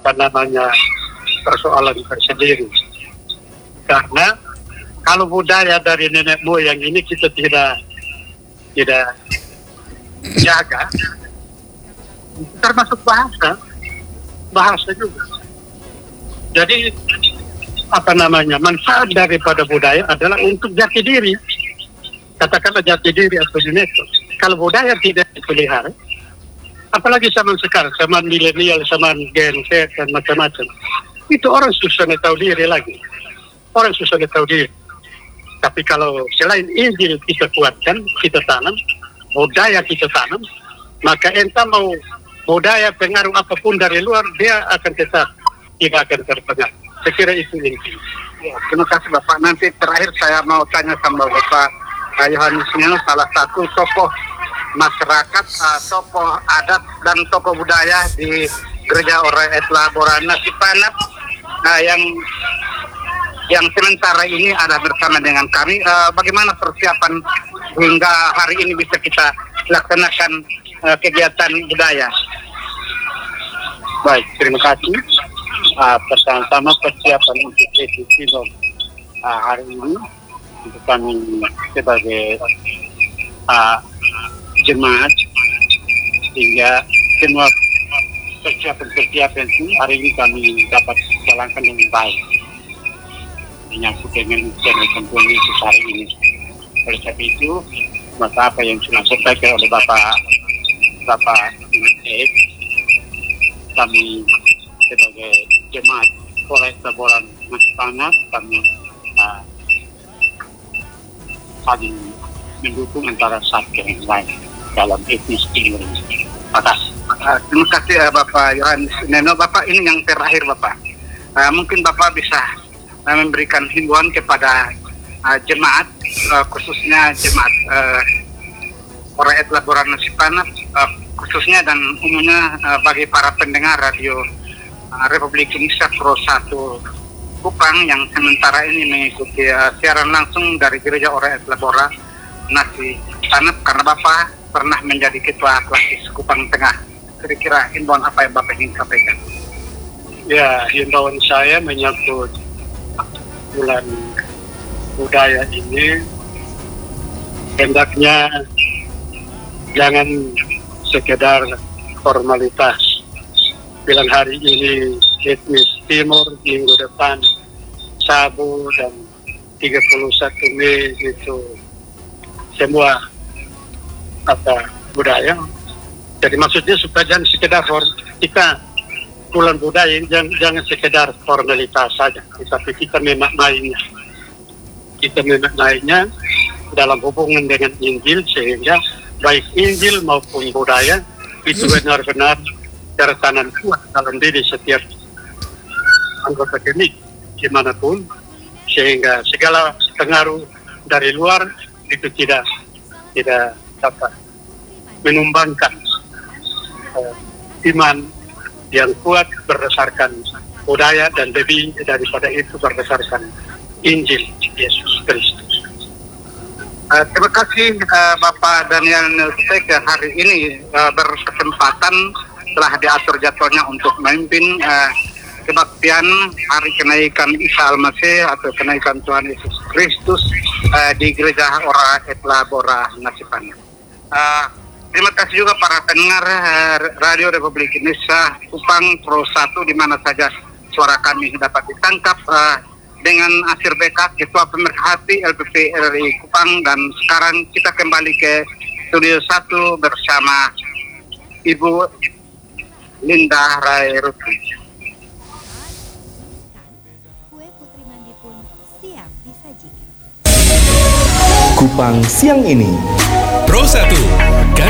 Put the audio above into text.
persoalan tersendiri. Karena kalau budaya dari nenek moyang ini kita tidak jaga, termasuk bahasa juga. Jadi manfaat daripada budaya adalah untuk jati diri. Katakanlah jati diri atau dineto. Kalau budaya tidak dipelihara, apalagi zaman sekarang, zaman milenial, zaman Gen Z dan macam-macam, itu orang susah tahu diri lagi. Orang susah tahu diri. Tapi kalau selain Injil kita kuatkan, kita tanam, budaya kita tanam, maka entah mau budaya pengaruh apapun dari luar, dia akan tetap tidak akan terpengaruh. Saya kira itu inti. Ya, terima kasih Bapak. Nanti terakhir saya mau tanya sama Bapak Yohanes Neno, salah satu tokoh masyarakat, tokoh adat dan tokoh budaya di Gereja Ora et Labora Nasipanap, yang sementara ini ada bersama dengan kami. Bagaimana persiapan hingga hari ini bisa kita laksanakan kegiatan budaya? Baik, terima kasih. Pertama-tama persiapan untuk edisi hari ini untuk kami sebagai jemaat, sehingga semua persiapan itu hari ini kami dapat jalankan dengan baik menyangkut dengan kenaikan Yesus hari ini. Oleh sebab itu, maka apa yang sudah disampaikan oleh Bapak Imet, kami sebagai jemaat Polres Laboran Nasipanap, kami saling mendukung antara satu yang lain dalam etnis timur ini. Terima kasih. Terima kasih Bapak Yohanes Neno. Bapak, ini yang terakhir Bapak. Mungkin Bapak bisa memberikan himbauan kepada jemaat, khususnya jemaat Ora et Labora Nasipanap, khususnya dan umumnya bagi para pendengar radio Republik Indonesia Pro 1 Kupang yang sementara ini mengikuti siaran langsung dari Gereja Ora et Labora Nasipanap, karena Bapak pernah menjadi ketua klasis Kupang Tengah. Kira-kira himbauan apa yang Bapak ingin sampaikan? Ya, himbauan saya menyangkut bulan budaya ini, hendaknya jangan sekedar formalitas. Bilang hari ini etnis timur, minggu depan Sabu dan 31 Mei itu semua budaya. Jadi maksudnya supaya jangan sekedar kita bulan budaya, jangan sekedar formalitas saja, tetapi kita memaknainya. Kita memaknainya dalam hubungan dengan Injil, sehingga baik Injil maupun budaya itu benar-benar tertanam kuat dalam diri setiap anggota kami dimanapun, sehingga segala pengaruh dari luar itu tidak dapat menumbangkan iman yang kuat berdasarkan budaya, dan lebih daripada itu berdasarkan Injil Yesus Kristus. Terima kasih Bapak Daniel Nelsek yang hari ini berkesempatan telah diatur jadwalnya untuk memimpin kebaktian hari kenaikan Isa Al-Masih atau kenaikan Tuhan Yesus Kristus di Gereja Ora et Labora Nasipanap. Terima kasih juga para pendengar Radio Republik Indonesia Kupang Pro 1 di mana saja suara kami dapat ditangkap, dengan Asir Beka, Ketua Pemerhati LPP RRI Kupang, dan sekarang kita kembali ke studio 1 bersama Ibu Linda Rai Ruti. Kue Putri Mandi pun siap disajikan. Kupang siang ini. Pro 1.